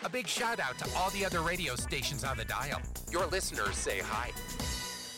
A big shout out to all the other radio stations on the dial. Your listeners say hi.